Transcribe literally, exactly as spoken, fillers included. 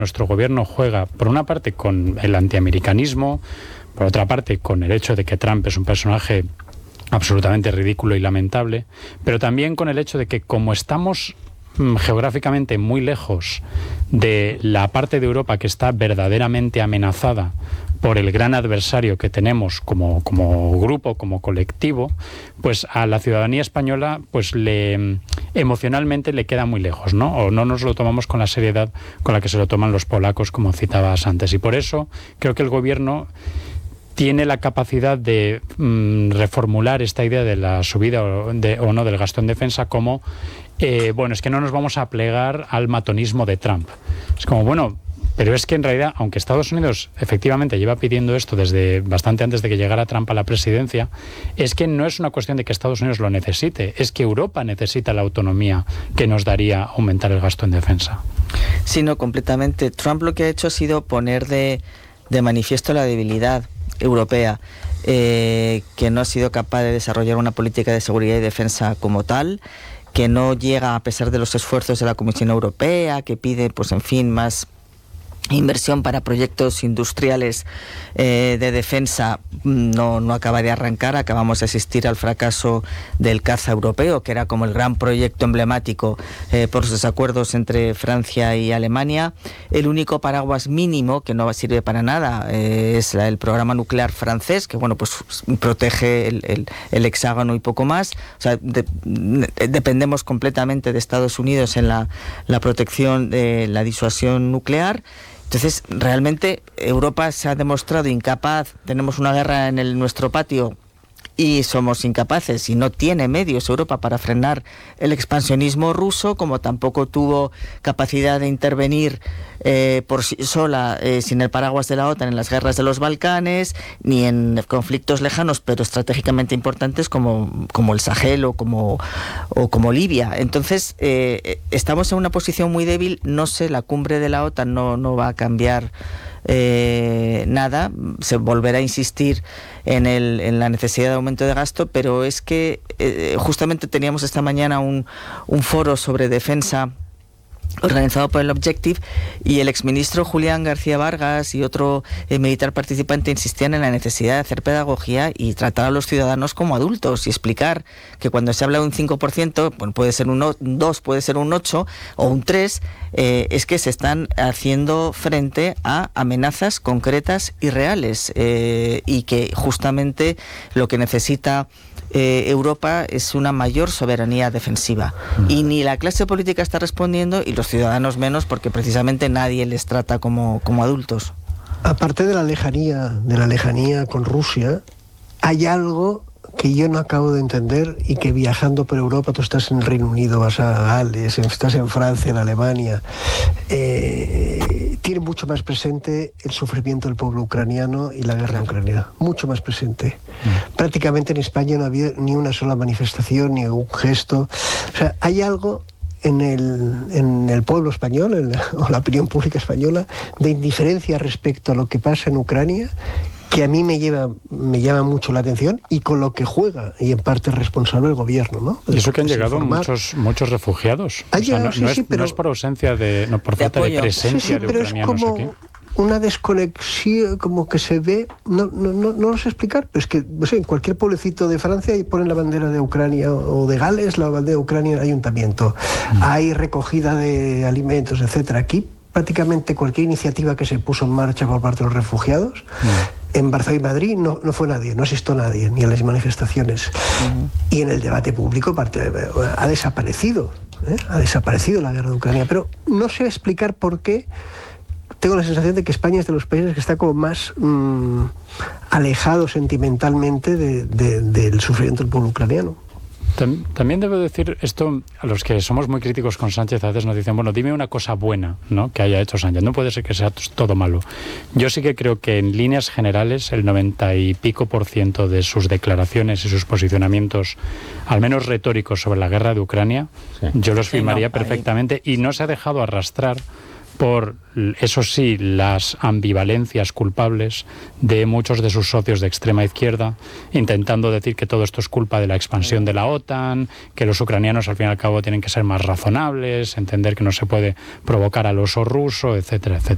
Nuestro gobierno juega, por una parte, con el antiamericanismo, por otra parte, con el hecho de que Trump es un personaje absolutamente ridículo y lamentable, pero también con el hecho de que, como estamos mmm, geográficamente muy lejos de la parte de Europa que está verdaderamente amenazada por el gran adversario que tenemos como, como grupo, como colectivo, pues a la ciudadanía española pues le emocionalmente le queda muy lejos, ¿no? O no nos lo tomamos con la seriedad con la que se lo toman los polacos, como citabas antes. Y por eso creo que el gobierno tiene la capacidad de mmm, reformular esta idea de la subida o, de, o no del gasto en defensa como, eh, bueno, es que no nos vamos a plegar al matonismo de Trump. Es como, bueno, pero es que en realidad, aunque Estados Unidos efectivamente lleva pidiendo esto desde bastante antes de que llegara Trump a la presidencia, es que no es una cuestión de que Estados Unidos lo necesite, es que Europa necesita la autonomía que nos daría aumentar el gasto en defensa. Sí, no, completamente. Trump lo que ha hecho ha sido poner de, de manifiesto la debilidad europea, eh, que no ha sido capaz de desarrollar una política de seguridad y defensa como tal, que no llega a pesar de los esfuerzos de la Comisión Europea, que pide, pues en fin, más inversión para proyectos industriales eh, de defensa. No, no acaba de arrancar. Acabamos de asistir al fracaso del caza europeo, que era como el gran proyecto emblemático eh, por los desacuerdos entre Francia y Alemania. El único paraguas mínimo que no sirve para nada eh, es la, el programa nuclear francés, que bueno, pues protege el, el, el hexágono y poco más. O sea, de, de, dependemos completamente de Estados Unidos en la, la protección de la disuasión nuclear. Entonces, realmente Europa se ha demostrado incapaz. Tenemos una guerra en el, nuestro patio y somos incapaces, y no tiene medios Europa para frenar el expansionismo ruso, como tampoco tuvo capacidad de intervenir eh, por sí sola, eh, sin el paraguas de la OTAN, en las guerras de los Balcanes, ni en conflictos lejanos pero estratégicamente importantes como, como el Sahel o como, o como Libia. Entonces, eh, estamos en una posición muy débil. No sé, la cumbre de la OTAN no, no va a cambiar Eh, nada, se volverá a insistir en, el, en la necesidad de aumento de gasto, pero es que eh, justamente teníamos esta mañana un, un foro sobre defensa organizado por el Objective, y el exministro Julián García Vargas y otro eh, militar participante insistían en la necesidad de hacer pedagogía y tratar a los ciudadanos como adultos, y explicar que cuando se habla de un cinco por ciento, bueno, puede ser un dos, puede ser un ocho o un tres, eh, es que se están haciendo frente a amenazas concretas y reales, eh, y que justamente lo que necesita Eh, Europa es una mayor soberanía defensiva, y ni la clase política está respondiendo, y los ciudadanos menos, porque precisamente nadie les trata como, como adultos. Aparte de la lejanía, de la lejanía con Rusia, hay algo que yo no acabo de entender, y que viajando por Europa, tú estás en el Reino Unido, vas a Gales, estás en Francia, en Alemania, eh, tiene mucho más presente el sufrimiento del pueblo ucraniano y la guerra en Ucrania, mucho más presente. Mm. Prácticamente en España no había ni una sola manifestación, ni un gesto. O sea, hay algo en el, en el pueblo español, en la, o la opinión pública española, de indiferencia respecto a lo que pasa en Ucrania, que a mí me lleva me llama mucho la atención, y con lo que juega, y en parte es responsable el gobierno, ¿no? Y eso que han llegado muchos muchos refugiados. Ha o sea, llegado, no, sí, no, sí, es, pero no es por ausencia de, no por de falta apoyo. de presencia sí, sí, de pero ucranianos es como aquí. Una desconexión, como que se ve, no, no, no, no lo sé explicar, pero es que, no sé, en cualquier pueblecito de Francia y ponen la bandera de Ucrania, o de Gales, la bandera de Ucrania en el ayuntamiento. Mm. Hay recogida de alimentos, etcétera. Aquí prácticamente cualquier iniciativa que se puso en marcha por parte de los refugiados, mm. en Barcelona y Madrid no, no fue nadie, no asistió nadie, ni a las manifestaciones. Uh-huh. Y en el debate público parte, ha desaparecido, ¿eh? ha desaparecido la guerra de Ucrania. Pero no sé explicar por qué. Tengo la sensación de que España es de los países que está como más mmm, alejado sentimentalmente de, de, del sufrimiento del pueblo ucraniano. También debo decir esto, a los que somos muy críticos con Sánchez, a veces nos dicen, bueno, dime una cosa buena, ¿no?, que haya hecho Sánchez. No puede ser que sea todo malo. Yo sí que creo que en líneas generales el noventa y pico por ciento de sus declaraciones y sus posicionamientos, al menos retóricos, sobre la guerra de Ucrania, sí. yo los firmaría sí, no, perfectamente, y no se ha dejado arrastrar por, eso sí, las ambivalencias culpables de muchos de sus socios de extrema izquierda, intentando decir que todo esto es culpa de la expansión de la OTAN, que los ucranianos al fin y al cabo tienen que ser más razonables, entender que no se puede provocar al oso ruso, etcétera, etcétera.